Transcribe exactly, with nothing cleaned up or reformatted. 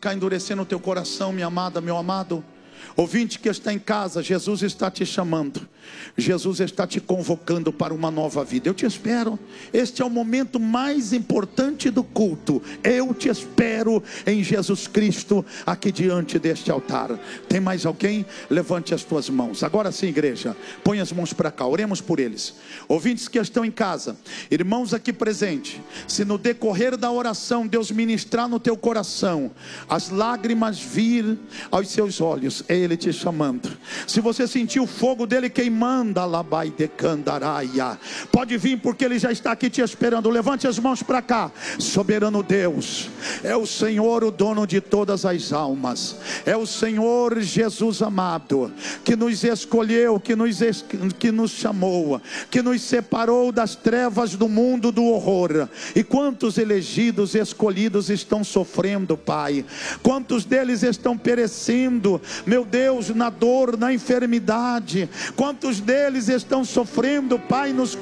ficar endurecendo o teu coração, minha amada, meu amado. Ouvinte que está em casa, Jesus está te chamando, Jesus está te convocando para uma nova vida. Eu te espero. Este é o momento mais importante do culto. Eu te espero em Jesus Cristo, aqui diante deste altar. Tem mais alguém? Levante as tuas mãos. Agora sim, igreja, põe as mãos para cá, oremos por eles. Ouvintes que estão em casa, irmãos aqui presentes, se no decorrer da oração Deus ministrar no teu coração, as lágrimas vir aos seus olhos, é Ele te chamando. Se você sentir o fogo dele queimando, alabai de candaraia, pode vir, porque ele já está aqui te esperando. Levante as mãos para cá. Soberano Deus, é o Senhor o dono de todas as almas, é o Senhor Jesus amado, que nos escolheu, que nos, que nos chamou, que nos separou das trevas do mundo do horror. E quantos elegidos, escolhidos estão sofrendo, Pai? Quantos deles estão perecendo, meu Deus, na dor, na enfermidade? Quantos deles estão sofrendo, Pai, nos